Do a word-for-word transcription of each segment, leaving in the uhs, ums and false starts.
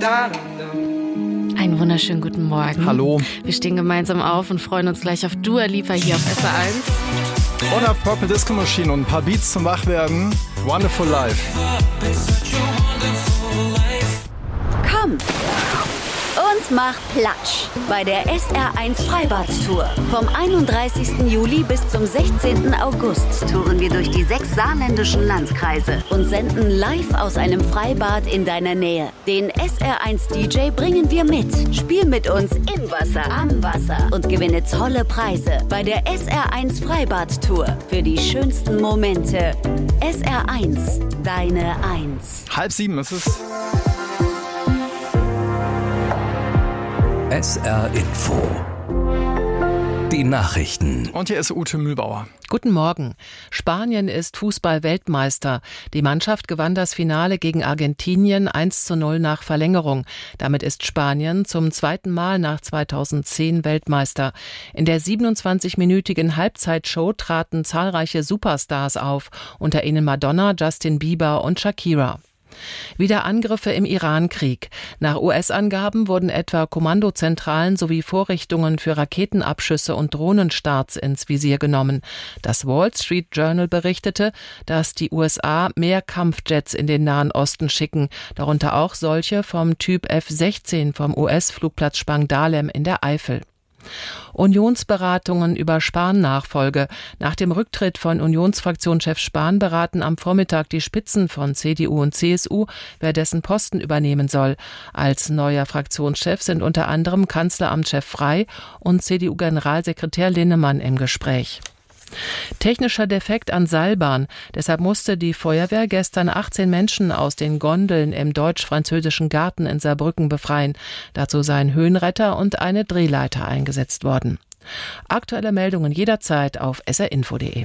Einen wunderschönen guten Morgen. Hallo. Wir stehen gemeinsam auf und freuen uns gleich auf Dua Lipa hier auf S R eins. Und auf Purple Disco Machine und ein paar Beats zum Wachwerden. Wonderful Life. Komm und mach Platsch bei der S R eins Freibad-Tour. Vom einunddreißigsten Juli bis zum sechzehnten August touren wir durch die sechs saarländischen Landkreise und senden live aus einem Freibad in deiner Nähe. Den S R eins D J bringen wir mit. Spiel mit uns im Wasser, am Wasser und gewinne tolle Preise bei der S R eins Freibad-Tour. Für die schönsten Momente. S R eins, deine Eins. Halb sieben ist es. S R Info. Die Nachrichten. Und hier ist Ute Mühlbauer. Guten Morgen. Spanien ist Fußball-Weltmeister. Die Mannschaft gewann das Finale gegen Argentinien eins zu null nach Verlängerung. Damit ist Spanien zum zweiten Mal nach zweitausendzehn Weltmeister. In der siebenundzwanzigminütigen Halbzeitshow traten zahlreiche Superstars auf, unter ihnen Madonna, Justin Bieber und Shakira. Wieder Angriffe im Iran-Krieg. Nach U S-Angaben wurden etwa Kommandozentralen sowie Vorrichtungen für Raketenabschüsse und Drohnenstarts ins Visier genommen. Das Wall Street Journal berichtete, dass die U S A mehr Kampfjets in den Nahen Osten schicken, darunter auch solche vom Typ F sechzehn vom U S-Flugplatz Spangdahlem in der Eifel. Unionsberatungen über Spahn-Nachfolge. Nach dem Rücktritt von Unionsfraktionschef Spahn beraten am Vormittag die Spitzen von C D U und C S U, wer dessen Posten übernehmen soll. Als neuer Fraktionschef sind unter anderem Kanzleramtschef Frey und C D U-Generalsekretär Linnemann im Gespräch. Technischer Defekt an Seilbahn. Deshalb musste die Feuerwehr gestern achtzehn Menschen aus den Gondeln im deutsch-französischen Garten in Saarbrücken befreien. Dazu seien Höhenretter und eine Drehleiter eingesetzt worden. Aktuelle Meldungen jederzeit auf s r info punkt d e.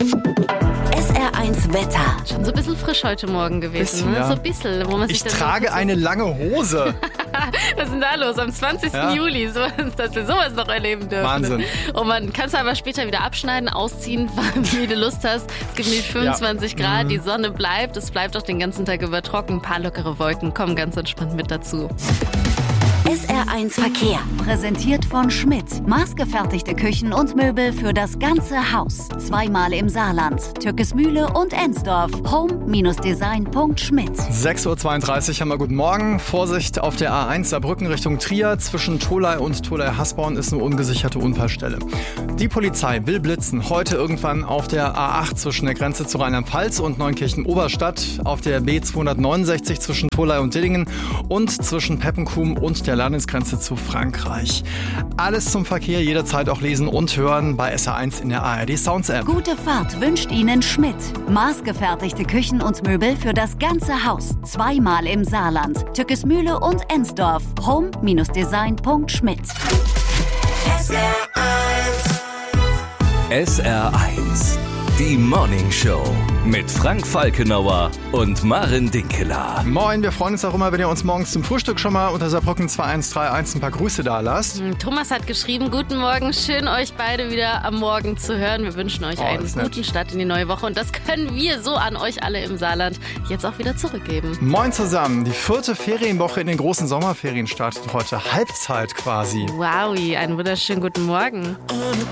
S R eins Wetter. Schon so ein bisschen frisch heute Morgen gewesen, Bisschen, ne? ja. So ein bisschen. Wo man sich Ich dann trage so eine lange Hose. Was ist denn da los? Am zwanzigsten Ja. Juli, so, dass wir sowas noch erleben dürfen. Wahnsinn. Und man kann es aber später wieder abschneiden, ausziehen, wie du Lust hast. Es gibt nicht fünfundzwanzig Ja. Grad, Mhm. die Sonne bleibt, es bleibt auch den ganzen Tag über trocken. Ein paar lockere Wolken kommen ganz entspannt mit dazu. S R eins Verkehr. Präsentiert von Schmidt. Maßgefertigte Küchen und Möbel für das ganze Haus. Zweimal im Saarland. Türkesmühle und Ensdorf. home design punkt schmidt. sechs Uhr zweiunddreißig haben wir guten Morgen. Vorsicht auf der A eins Saarbrücken Richtung Trier. Zwischen Tholey und Tholey-Hasborn ist eine ungesicherte Unfallstelle. Die Polizei will blitzen. Heute irgendwann auf der A acht zwischen der Grenze zu Rheinland-Pfalz und Neunkirchen-Oberstadt. Auf der B zweihundertneunundsechzig zwischen Tholey und Dillingen. Und zwischen Peppenkum und der Landesgrenze zu Frankreich. Alles zum Verkehr jederzeit auch lesen und hören bei S R eins in der A R D Sounds App. Gute Fahrt wünscht Ihnen Schmidt. Maßgefertigte Küchen und Möbel für das ganze Haus. Zweimal im Saarland. Türkesmühle und Ensdorf. home design punkt schmidt. S R eins. Die Morning Show mit Frank Falkenauer und Maren Dinkeler. Moin, wir freuen uns auch immer, wenn ihr uns morgens zum Frühstück schon mal unter Saarbrücken zwei eins drei eins ein paar Grüße da lasst. Thomas hat geschrieben, guten Morgen, schön euch beide wieder am Morgen zu hören. Wir wünschen euch Oh, einen das ist nett. guten Start in die neue Woche und das können wir so an euch alle im Saarland jetzt auch wieder zurückgeben. Moin zusammen, die vierte Ferienwoche in den großen Sommerferien startet heute. Halbzeit quasi. Wow, einen wunderschönen guten Morgen.